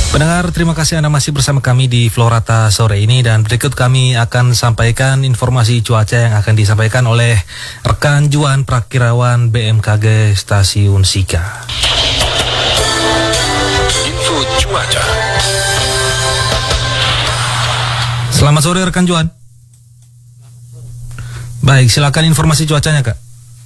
Pendengar, terima kasih Anda masih bersama kami di Florata sore ini, dan berikut kami akan sampaikan informasi cuaca yang akan disampaikan oleh rekan Juan Prakirawan BMKG Stasiun Sika. Info cuaca. Selamat sore rekan Juan. Baik, silakan informasi cuacanya, Kak.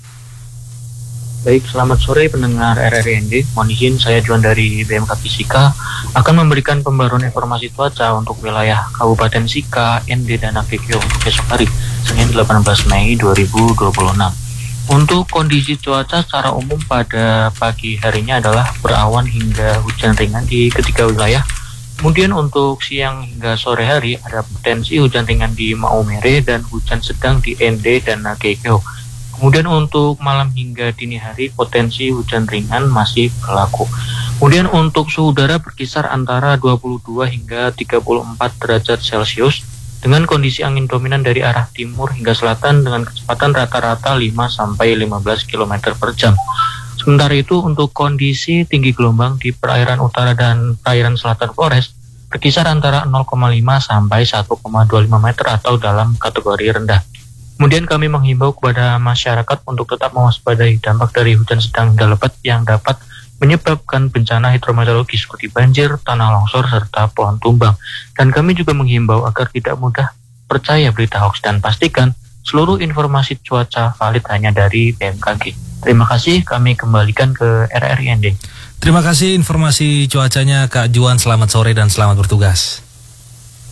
Baik, selamat sore pendengar RRIND. Mohon izin, saya Juan dari BMKG Sika akan memberikan pembaruan informasi cuaca untuk wilayah Kabupaten Sika, ND, dan Nagekeo untuk besok hari, Senin 18 Mei 2026. Untuk kondisi cuaca secara umum pada pagi harinya adalah berawan hingga hujan ringan di ketiga wilayah. Kemudian untuk siang hingga sore hari ada potensi hujan ringan di Maumere dan hujan sedang di ND dan Nagekeo. Kemudian untuk malam hingga dini hari potensi hujan ringan masih berlaku. Kemudian untuk suhu udara berkisar antara 22 hingga 34 derajat Celcius dengan kondisi angin dominan dari arah timur hingga selatan dengan kecepatan rata-rata 5-15 km per jam. Sementara itu untuk kondisi tinggi gelombang di perairan utara dan perairan selatan Flores berkisar antara 0,5 sampai 1,25 meter atau dalam kategori rendah. Kemudian kami menghimbau kepada masyarakat untuk tetap mewaspadai dampak dari hujan sedang hingga lebat yang dapat menyebabkan bencana hidrometeorologi seperti banjir, tanah longsor, serta pohon tumbang. Dan kami juga menghimbau agar tidak mudah percaya berita hoax dan pastikan seluruh informasi cuaca valid hanya dari BMKG. Terima kasih, kami kembalikan ke RRIND. Terima kasih informasi cuacanya Kak Juan, selamat sore dan selamat bertugas.